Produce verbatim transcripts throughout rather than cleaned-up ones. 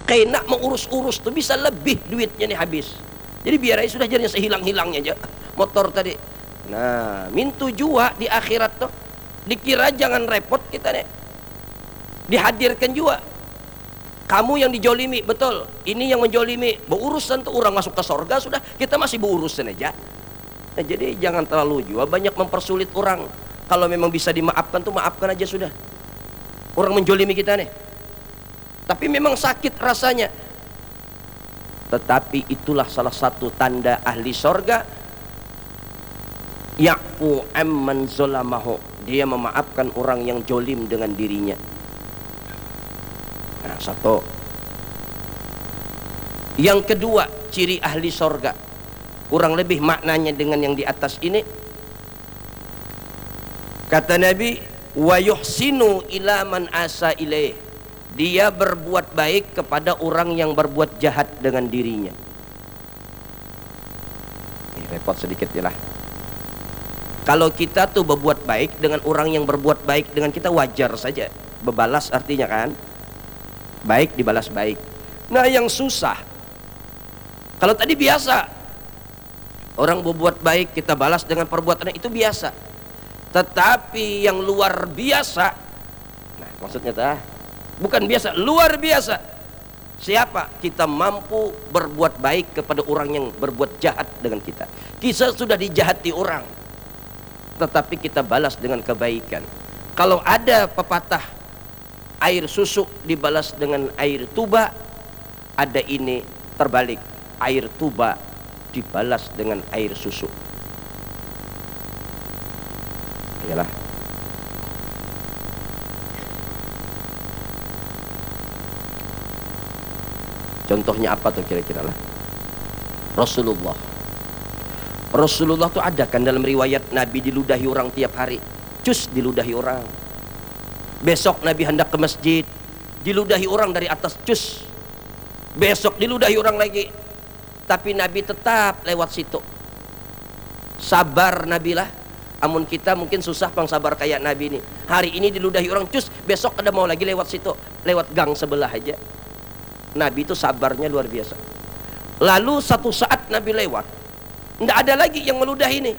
Kayak nak mengurus-urus tuh bisa lebih duitnya nih habis. Jadi biar aja sudah jadinya sehilang-hilangnya aja motor tadi. Nah, mintu jua di akhirat tuh dikira jangan repot kita nih. Dihadirkan juga. Kamu yang dijolimi, betul. Ini yang menjolimi. Berurusan tuh orang masuk ke sorga sudah, kita masih berurusan aja. Nah, jadi jangan terlalu juga banyak mempersulit orang. Kalau memang bisa dimaafkan tuh maafkan aja sudah. Orang menjolimi kita nih. Tapi memang sakit rasanya. Tetapi itulah salah satu tanda ahli sorga. Ya'fu amman zolamahu. Dia memaafkan orang yang jolim dengan dirinya. Nah, satu. Yang kedua, ciri ahli sorga. Kurang lebih maknanya dengan yang di atas ini. Kata Nabi, wa yuhsinu ila man asa ilaih. Dia berbuat baik kepada orang yang berbuat jahat dengan dirinya. Ini repot sedikit ya lah. Kalau kita tuh berbuat baik dengan orang yang berbuat baik dengan kita, wajar saja. Bebalas artinya kan, baik dibalas baik. Nah, yang susah, kalau tadi biasa orang berbuat baik kita balas dengan perbuatan itu biasa. Tetapi yang luar biasa, nah maksudnya tah, bukan biasa, luar biasa. Siapa? Kita mampu berbuat baik kepada orang yang berbuat jahat dengan kita. Kita sudah dijahati orang, tetapi kita balas dengan kebaikan. Kalau ada pepatah air susu dibalas dengan air tuba, ada ini terbalik, air tuba dibalas dengan air susu. Iyalah. Contohnya apa tuh kira-kira lah? Rasulullah. Rasulullah tuh ada kan dalam riwayat Nabi diludahi orang tiap hari. Cus diludahi orang. Besok Nabi hendak ke masjid, diludahi orang dari atas cus. Besok diludahi orang lagi. Tapi Nabi tetap lewat situ. Sabar Nabi lah. Amun kita mungkin susah pang sabar kayak Nabi ini. Hari ini diludahi orang cus, besok ada mau lagi lewat situ, lewat gang sebelah aja. Nabi itu sabarnya luar biasa. Lalu satu saat Nabi lewat, tidak ada lagi yang meludah ini.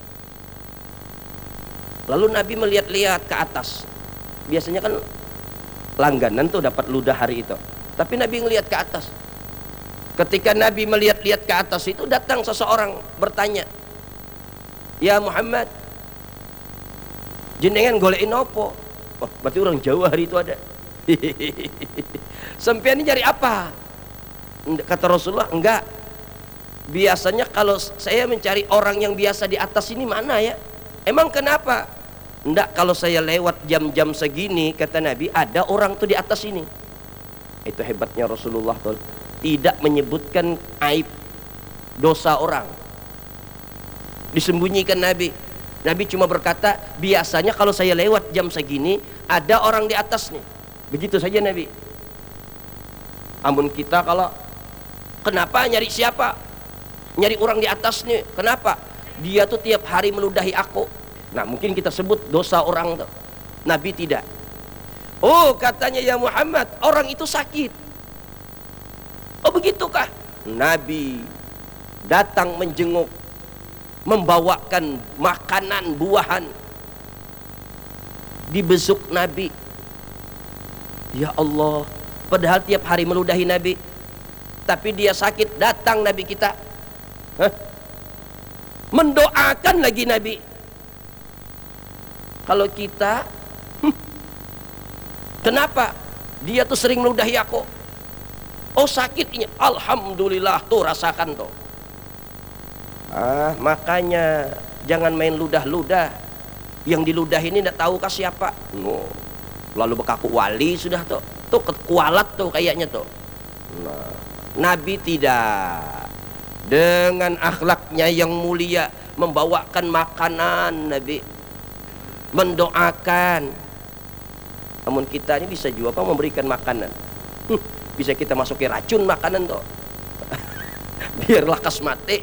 Lalu Nabi melihat-lihat ke atas. Biasanya kan langganan tuh dapat ludah hari itu. Tapi Nabi ngelihat ke atas. Ketika Nabi melihat-lihat ke atas itu, datang seseorang bertanya, "Ya Muhammad, jenengan golekin opo?" Oh, berarti orang Jawa hari itu ada. Sampean ini cari apa? Kata Rasulullah, enggak. Biasanya kalau saya mencari orang yang biasa di atas ini mana ya? Emang kenapa? Enggak, kalau saya lewat jam-jam segini, kata Nabi, ada orang tuh di atas ini. Itu hebatnya Rasulullah tuh. Tidak menyebutkan aib dosa orang, disembunyikan Nabi. Nabi cuma berkata, biasanya kalau saya lewat jam segini ada orang di atas nih. Begitu saja Nabi. Amun kita kalau kenapa nyari siapa? Nyari orang di atas nih. Kenapa? Dia tuh tiap hari meludahi aku. Nah, mungkin kita sebut dosa orang tuh. Nabi tidak. Oh, katanya ya Muhammad, orang itu sakit. Oh, begitukah? Nabi datang menjenguk, membawakan makanan buahan, dibesuk Nabi. Ya Allah, padahal tiap hari meludahi Nabi, tapi dia sakit, datang Nabi kita. Hah? Mendoakan lagi Nabi. Kalau kita, hm, kenapa? Dia tuh sering meludahi aku. Oh, sakitnya, alhamdulillah, tuh rasakan tuh. Ah, makanya jangan main ludah-ludah. Yang diludah ini tidak tahu kah siapa. No. Lalu bekaku wali sudah tuh. Tuh kekualat tuh kayaknya tuh. Nah, Nabi tidak. Dengan akhlaknya yang mulia, membawakan makanan Nabi, mendoakan. Namun kita ini bisa juga apa memberikan makanan. Hm, bisa kita masukin racun makanan tuh. Biar lekas mati.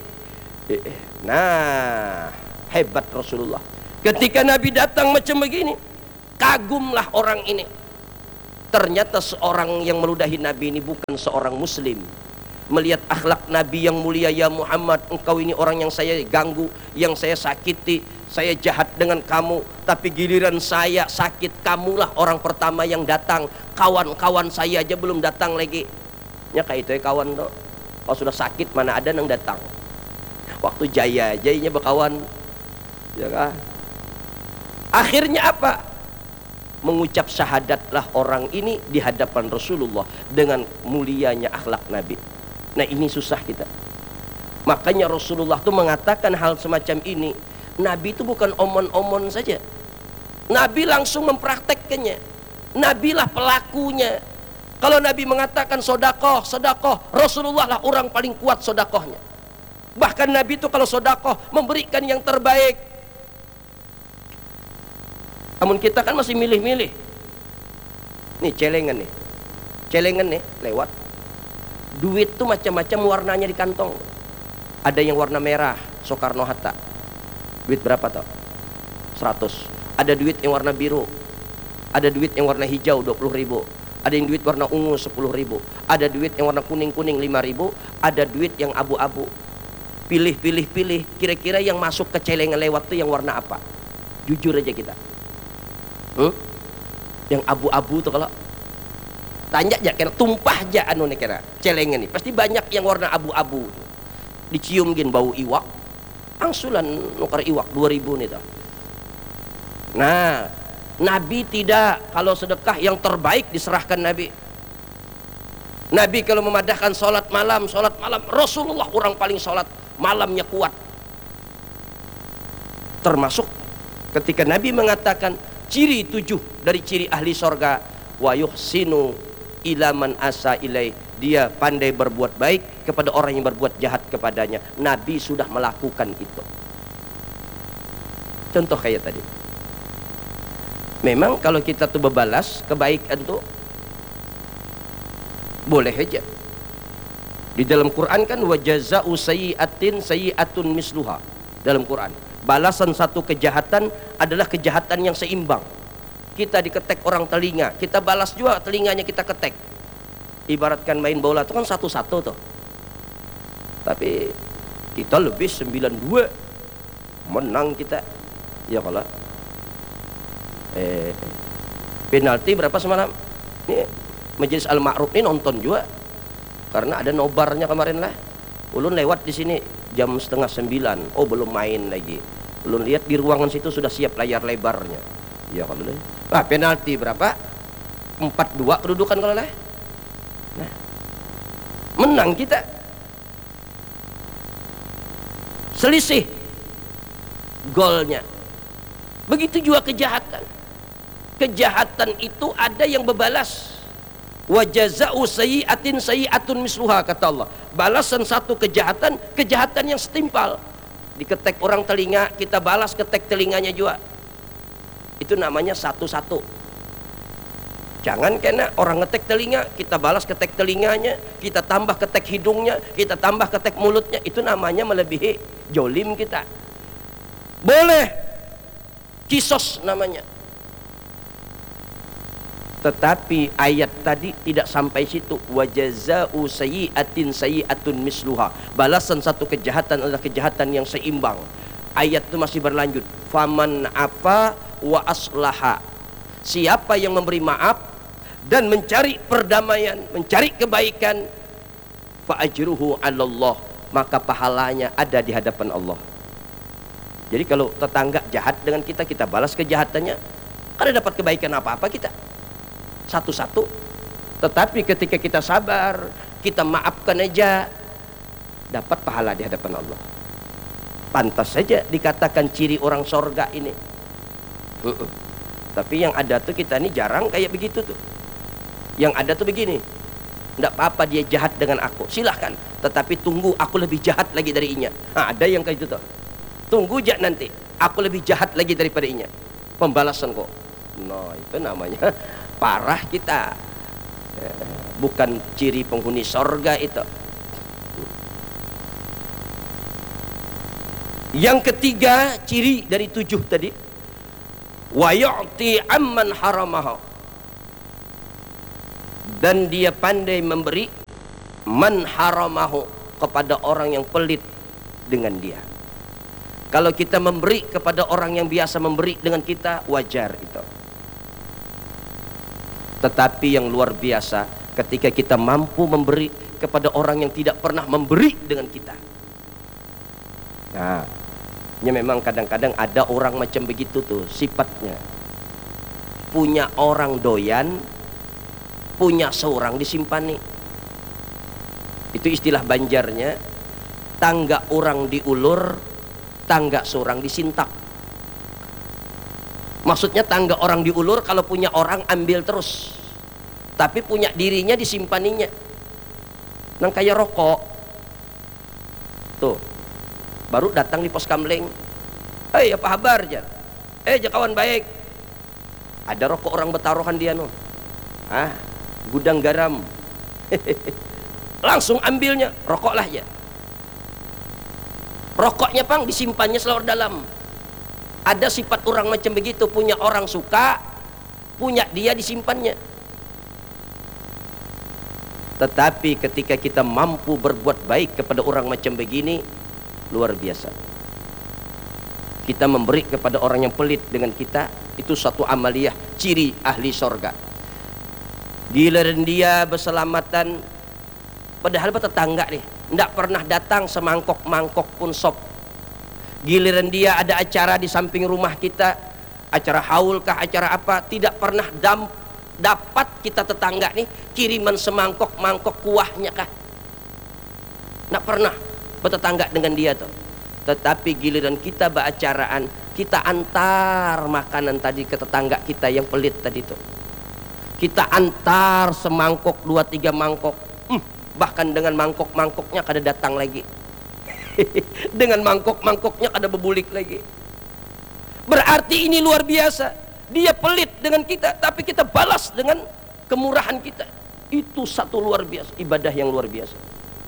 Nah, hebat Rasulullah. Ketika Nabi datang macam begini, kagumlah orang ini. ternyata seorang yang meludahi Nabi ini bukan seorang muslim. Melihat akhlak Nabi yang mulia, ya Muhammad, engkau ini orang yang saya ganggu, yang saya sakiti, saya jahat dengan kamu, tapi giliran saya sakit, kamulah orang pertama yang datang. Kawan-kawan saya aja belum datang lagi. Ya kayak itu ya kawan tuh. Kalau sudah sakit mana ada yang datang. Waktu jaya jayanya berkawan, ya kan? Akhirnya apa? Mengucap syahadatlah orang ini di hadapan Rasulullah dengan mulianya akhlak Nabi. Nah ini susah kita. Makanya Rasulullah tuh mengatakan hal semacam ini. Nabi itu bukan omon-omon saja. Nabi langsung mempraktekkannya. Nabilah pelakunya. Kalau Nabi mengatakan sodakoh, sodakoh, Rasulullah lah orang paling kuat sodakohnya. Bahkan Nabi itu kalau sodakoh memberikan yang terbaik. Namun kita kan masih milih-milih. Nih celengan nih, celengan nih lewat. Duit tuh macam-macam warnanya di kantong. Ada yang warna merah, Soekarno Hatta. Duit berapa toh? seratus. Ada duit yang warna biru. Ada duit yang warna hijau dua puluh ribu. Ada yang duit warna ungu sepuluh ribu. Ada duit yang warna kuning-kuning lima ribu. Ada duit yang abu-abu. Pilih, pilih, pilih. Kira-kira yang masuk ke celengan lewat tuh yang warna apa? Jujur aja kita. Hmm? Yang abu-abu tuh kalau tanya aja kena tumpah aja anu nih kira celengan nih pasti banyak yang warna abu-abu, dicium gin bau iwak, angsulan nukar iwak dua ribu nih tuh. Nah Nabi tidak, kalau sedekah yang terbaik diserahkan Nabi. Nabi kalau memadahkan sholat malam, sholat malam Rasulullah orang paling sholat malamnya kuat. Termasuk ketika Nabi mengatakan ciri tujuh dari ciri ahli sorga, wa yuhsinu ilaman asa ilai, dia pandai berbuat baik kepada orang yang berbuat jahat kepadanya. Nabi sudah melakukan itu. Contoh kayak tadi. Memang kalau kita tuh berbalas kebaikan tuh boleh aja. Di dalam Quran kan wa jaza'u sayyi'atin sayyi'atun misluha. Dalam Quran balasan satu kejahatan adalah kejahatan yang seimbang. Kita diketek orang telinga, kita balas juga telinganya kita ketek. Ibaratkan main bola itu kan satu-satu tuh. Tapi kita lebih sembilan dua. Menang kita. Ya kalau eh penalti berapa semalam? Ini Majelis Al-Ma'ruf ini nonton juga. Karena ada nobarnya kemarin lah. Ulun lewat di sini jam setengah sembilan. Oh belum main lagi. Belum lihat di ruangan situ sudah siap layar lebarnya. Ya kalau lah. Ah penalti berapa? empat dua kedudukan kalau lah. Nah, menang kita. Selisih golnya. Begitu juga kejahatan. Kejahatan itu ada yang berbalas. Wa jaza'u sayyi'atin sayyi'atun misluha, kata Allah. Balasan satu kejahatan, kejahatan yang setimpal. Diketek orang telinga, kita balas ketek telinganya juga. Itu namanya satu-satu. Jangan kena orang ngetek telinga, kita balas ketek telinganya, kita tambah ketek hidungnya, kita tambah ketek mulutnya. Itu namanya melebihi jolim kita. Boleh kisos namanya. Tetapi ayat tadi tidak sampai situ. Wa jaza'u sayyi'atin sayyi'atun misluha. Balasan satu kejahatan adalah kejahatan yang seimbang. Ayat itu masih berlanjut. Faman afa wa aslaha. Siapa yang memberi maaf dan mencari perdamaian, mencari kebaikan, fa ajruhu 'alallah, maka pahalanya ada di hadapan Allah. Jadi kalau tetangga jahat dengan kita, kita balas kejahatannya, kan dapat kebaikan apa-apa kita. Satu-satu. Tetapi ketika kita sabar, kita maafkan aja, dapat pahala di hadapan Allah. Pantas saja dikatakan ciri orang sorga ini. uh-uh. Tapi yang ada tuh kita ini jarang kayak begitu tuh. Yang ada tuh begini, tidak apa-apa dia jahat dengan aku, silahkan, tetapi tunggu aku lebih jahat lagi darinya. Nah, ada yang kayak gitu tuh. Tunggu aja nanti aku lebih jahat lagi daripada inya. Pembalasan kok. Nah itu namanya parah kita. Bukan ciri penghuni sorga itu. Yang ketiga ciri dari tujuh tadi, wa yu'ti amman haramaha. dan dia pandai memberi man haramahu, kepada orang yang pelit dengan dia. Kalau kita memberi kepada orang yang biasa memberi dengan kita, wajar itu. Tetapi yang luar biasa ketika kita mampu memberi kepada orang yang tidak pernah memberi dengan kita. Nah, ya memang kadang-kadang ada orang macam begitu tuh sifatnya. Punya orang doyan, punya seorang disimpan nih. Itu istilah Banjarnya, tangga orang diulur, tangga seorang disintak. Maksudnya tangga orang diulur, kalau punya orang ambil terus, tapi punya dirinya disimpaninya. Nang kayak rokok tuh, baru datang di pos kamling, hei apa kabar jar, eh ja kawan baik, ada rokok orang betaruhan dia no, ah gudang garam. Langsung ambilnya, rokoklah ya. Rokoknya pang disimpannya selalu dalam. Ada sifat orang macam begitu, punya orang suka, punya dia disimpannya. Tetapi ketika kita mampu berbuat baik kepada orang macam begini, luar biasa. Kita memberi kepada orang yang pelit dengan kita, itu satu amaliyah ciri ahli sorga. Giliran dia berselamatan, padahal tetangga nih, tidak pernah datang semangkok-mangkok pun sop. Giliran dia ada acara di samping rumah kita, acara haul kah, acara apa, tidak pernah dam, dapat kita tetangga nih kiriman semangkok-mangkok kuahnya kah, tidak pernah bertetangga dengan dia tuh. Tetapi giliran kita beracaraan, kita antar makanan tadi ke tetangga kita yang pelit tadi tuh. Kita antar semangkok, dua tiga mangkok. Hmm, bahkan dengan mangkok-mangkoknya kada datang lagi. Dengan mangkok-mangkoknya kada bebulik lagi. Berarti ini luar biasa. Dia pelit dengan kita, tapi kita balas dengan kemurahan kita. Itu satu luar biasa, ibadah yang luar biasa.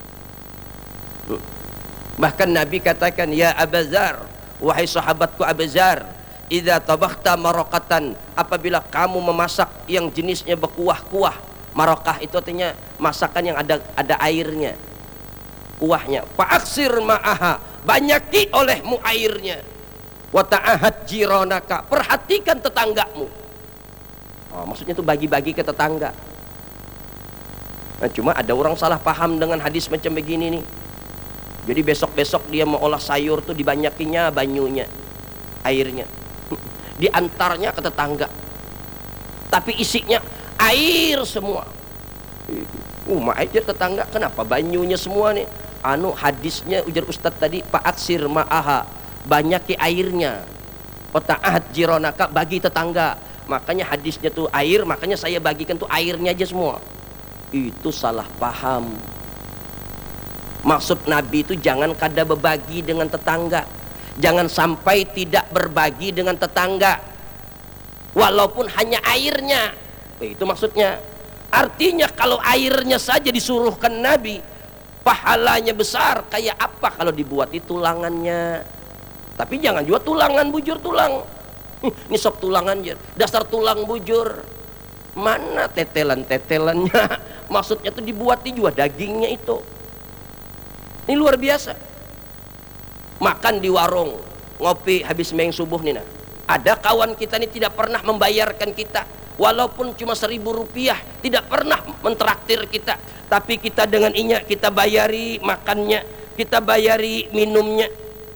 Bahkan Nabi katakan, ya Abazar, wahai sahabatku Abazar, idza tabakhta maraqatan, apabila kamu memasak yang jenisnya berkuah-kuah. Marokah itu artinya masakan yang ada ada airnya, kuahnya. Fa'aksir ma'aha, banyaki olehmu airnya. Wa ta'ahad jironaka, perhatikan tetanggamu. Oh, maksudnya itu bagi-bagi ke tetangga. Nah, cuma ada orang salah paham dengan hadis macam begini nih. Jadi besok-besok dia mau olah sayur tuh dibanyakinya banyunya, airnya. Diantarnya ke tetangga. Tapi isinya air semua. Uh, aja tetangga, kenapa banyunya semua nih? Anu hadisnya ujar Ustadz tadi, fa'aksir ma'aha, banyaki airnya. Wata'ahad jironaka, bagi tetangga. Makanya hadisnya tuh air, makanya saya bagikan tuh airnya aja semua. Itu salah paham. Maksud Nabi itu jangan kada berbagi dengan tetangga, jangan sampai tidak berbagi dengan tetangga walaupun hanya airnya. Itu maksudnya. Artinya kalau airnya saja disuruhkan Nabi, pahalanya besar. Kayak apa kalau dibuat di tulangannya? Tapi jangan juga tulangan bujur tulang. Ini sop tulangan aja, dasar tulang bujur. Mana tetelan-tetelannya? Maksudnya tuh dibuat di juga dagingnya itu. Ini luar biasa. Makan di warung, ngopi habis meng subuh nih nah. Ada kawan kita ini tidak pernah membayarkan kita, walaupun cuma seribu rupiah, tidak pernah mentraktir kita. Tapi kita dengan inya kita bayari makannya, kita bayari minumnya.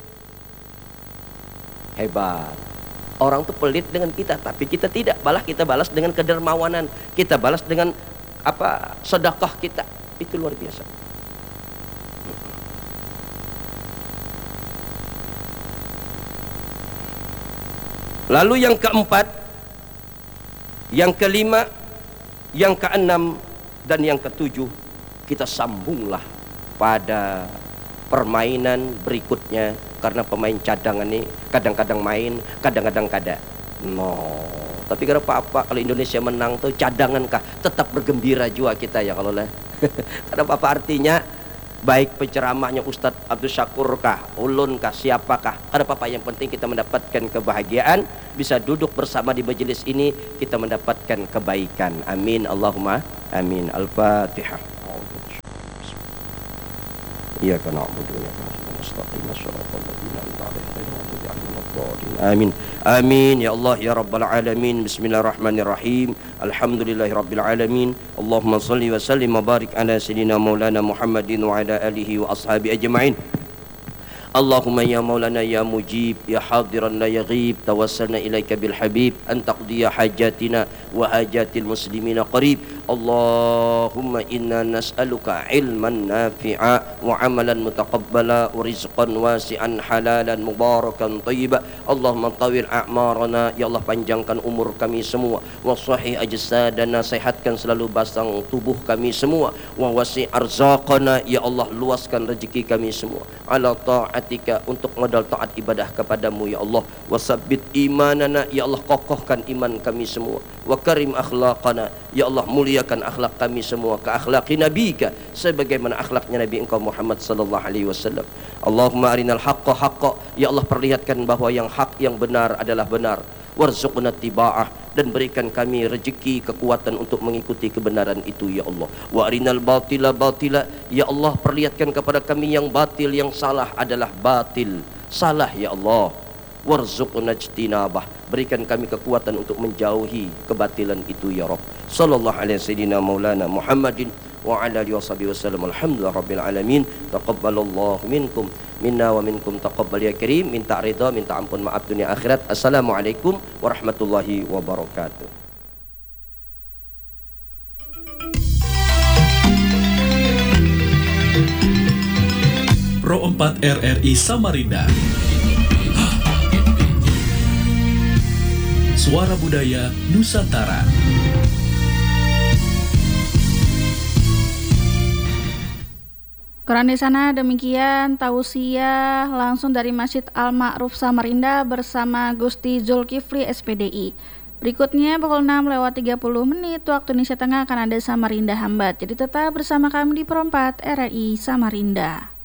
Hebat. Orang tuh pelit dengan kita, tapi kita tidak. Malah kita balas dengan kedermawanan, kita balas dengan apa, sedekah kita. Itu luar biasa. Lalu yang keempat, yang kelima, yang keenam, dan yang ketujuh, kita sambunglah pada permainan berikutnya. Karena pemain cadangan ini kadang-kadang main, kadang-kadang kada. No, tapi kalau apa-apa kalau Indonesia menang tuh cadangan kah tetap bergembira juga kita ya kalau lah. Karena apa artinya baik penceramahnya Ustadz Abdul Syakur kah, ulun kah, siapakah, ada apa-apa, yang penting kita mendapatkan kebahagiaan, bisa duduk bersama di majelis ini, kita mendapatkan kebaikan. Amin Allahumma amin. Al-Fatihah. Iyyaka na'budu wa iyyaka nasta'in, shiratal ladzina an'amta 'alaihim ghairil maghdubi 'alaihim waladdallin. Amin. Amin ya Allah ya rabbal alamin. Bismillahirrahmanirrahim. Alhamdulillahirabbil alamin. Allahumma shalli wa sallim wa barik ala sayyidina maulana Muhammadin wa ala alihi wa ashabi ajma'in. Allahumma ya maulana ya mujib ya hadiran la yaghib, tawassalna ilaika bil habib an taqdiya hajatina wa hajatil muslimina qarib. Allahumma inna nas'aluka ilman nafi'a wa amalan mutaqabbala wa rizqan wasi'an halalan mubarakan thayyiba. Allahumma tawil a'marana, ya Allah panjangkan umur kami semua, wa sahih ajsadana, sehatkan selalu basang tubuh kami semua, wa wasi' arzaqana, ya Allah luaskan rezeki kami semua, ala ta'atika, untuk modal taat ibadah kepadamu ya Allah, wasabbit imanana, ya Allah kokohkan iman kami semua, wa karim akhlaqana, ya Allah muliakan akhlak kami semua, ka akhlaqi nabika, sebagaimana akhlaknya Nabi engkau Muhammad sallallahu alaihi wasallam. Allahumma arinal haqqa haqqa, ya Allah perlihatkan bahwa yang hak, yang benar adalah benar, warzuqna tiba'ah, dan berikan kami rezeki kekuatan untuk mengikuti kebenaran itu ya Allah. Wa arinal batila batila, ya Allah perlihatkan kepada kami yang batil, yang salah adalah batil, salah ya Allah. Warzuqna ijtinabah, berikan kami kekuatan untuk menjauhi kebatilan itu ya Rabb. Sallallahu alaihi sayyidina maulana Muhammadin wa ala alihi washabihi wasallam. Alhamdulillah rabbil alamin. Taqabbalallahu minkum minna wa minkum taqabbal ya karim. Minta ridha, minta ampun, maaf dunia akhirat. Assalamualaikum warahmatullahi wabarakatuh. Pro empat R R I Samarinda, Suara Budaya Nusantara. Kurang di sana demikian tausiah langsung dari Masjid Al-Ma'ruf Samarinda bersama Gusti Zulkifli S P D I. Berikutnya pukul enam lewat tiga puluh menit waktu Indonesia Tengah akan ada Samarinda Hambat. Jadi tetap bersama kami di Pro empat R R I Samarinda.